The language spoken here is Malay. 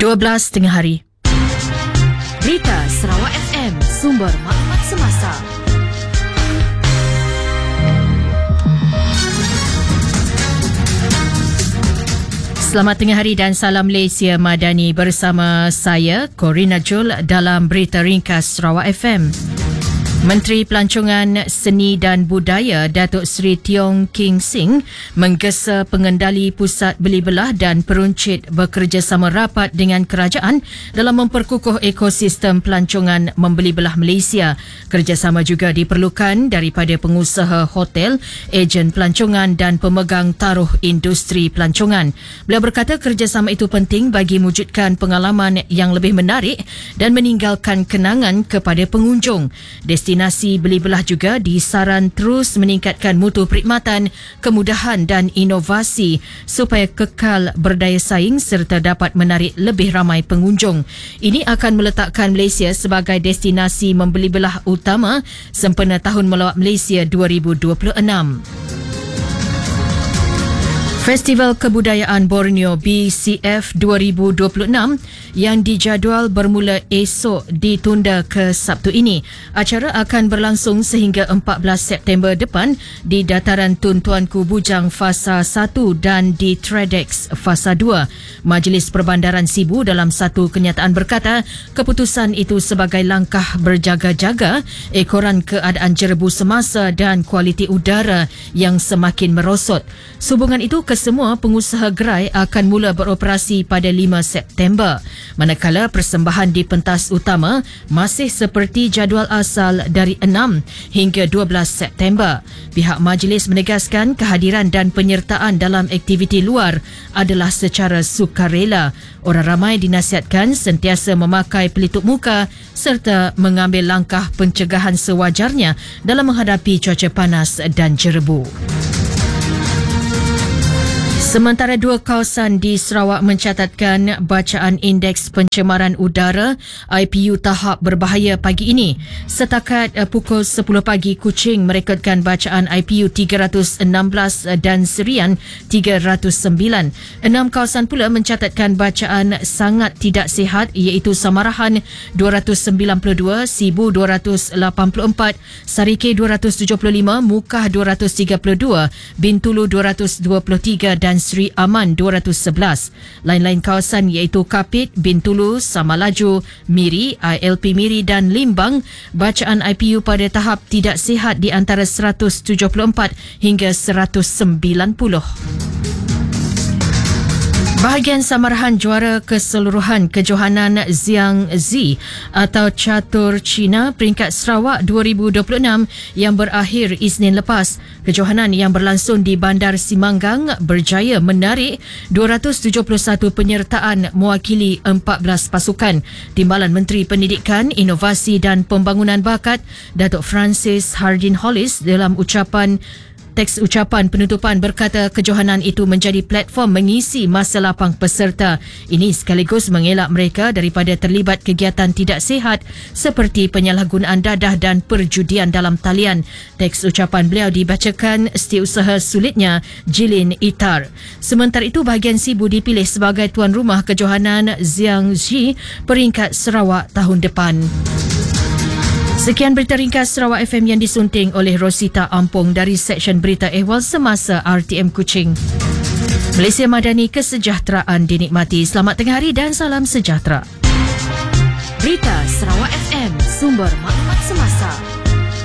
12 tengah hari. Berita Sarawak FM, sumber maklumat semasa. Selamat tengah hari dan salam Malaysia Madani bersama saya, Corina Jul dalam Berita Ringkas Sarawak FM. Menteri Pelancongan Seni dan Budaya Datuk Seri Tiong King Sing menggesa pengendali pusat beli belah dan peruncit bekerjasama rapat dengan kerajaan dalam memperkukuh ekosistem pelancongan membeli belah Malaysia. Kerjasama juga diperlukan daripada pengusaha hotel, ejen pelancongan dan pemegang taruh industri pelancongan. Beliau berkata kerjasama itu penting bagi mewujudkan pengalaman yang lebih menarik dan meninggalkan kenangan kepada pengunjung. Destinasi beli belah juga disaran terus meningkatkan mutu perkhidmatan, kemudahan dan inovasi supaya kekal berdaya saing serta dapat menarik lebih ramai pengunjung. Ini akan meletakkan Malaysia sebagai destinasi membeli belah utama sempena Tahun Melawat Malaysia 2026. Festival Kebudayaan Borneo BCF 2026 yang dijadual bermula esok ditunda ke Sabtu ini. Acara akan berlangsung sehingga 14 September depan di Dataran Tun Tuanku Bujang Fasa 1 dan di Tradex Fasa 2. Majlis Perbandaran Sibu dalam satu kenyataan berkata, keputusan itu sebagai langkah berjaga-jaga ekoran keadaan jerebu semasa dan kualiti udara yang semakin merosot. Sehubungan itu, kesemua pengusaha gerai akan mula beroperasi pada 5 September. Manakala persembahan di pentas utama masih seperti jadual asal dari 6 hingga 12 September. Pihak majlis menegaskan kehadiran dan penyertaan dalam aktiviti luar adalah secara sukarela. Orang ramai dinasihatkan sentiasa memakai pelitup muka serta mengambil langkah pencegahan sewajarnya dalam menghadapi cuaca panas dan jerebu. Sementara dua kawasan di Sarawak mencatatkan bacaan Indeks Pencemaran Udara IPU tahap berbahaya pagi ini. Setakat pukul 10 pagi, Kuching merekodkan bacaan IPU 316 dan Serian 309. 6 kawasan pula mencatatkan bacaan sangat tidak sihat iaitu Samarahan 292, Sibu 284, Sarike 275, Mukah 232, Bintulu 223 dan Seri Aman 211. Lain-lain kawasan iaitu Kapit, Bintulu, Samalaju, Miri, ILP Miri dan Limbang, bacaan IPU pada tahap tidak sihat di antara 174 hingga 190. Bahagian Samarahan juara keseluruhan kejohanan Xiang Zi atau Catur Cina peringkat Sarawak 2026 yang berakhir Isnin lepas. Kejohanan yang berlangsung di Bandar Simanggang berjaya menarik 271 penyertaan mewakili 14 pasukan. Timbalan Menteri Pendidikan, Inovasi dan Pembangunan Bakat Datuk Francis Hardin Hollis dalam teks ucapan penutupan berkata kejohanan itu menjadi platform mengisi masa lapang peserta. Ini sekaligus mengelak mereka daripada terlibat kegiatan tidak sihat seperti penyalahgunaan dadah dan perjudian dalam talian. Teks ucapan beliau dibacakan setiausaha sulitnya Jilin Itar. Sementara itu, bahagian Sibu dipilih sebagai tuan rumah kejohanan Xiang Zi peringkat Sarawak tahun depan. Sekian Berita Ringkas Sarawak FM yang disunting oleh Rosita Ampong dari Seksyen Berita Ehwal Semasa RTM Kuching. Malaysia Madani, kesejahteraan dinikmati. Selamat tengah hari dan salam sejahtera. Berita Sarawak FM, sumber maklumat semasa.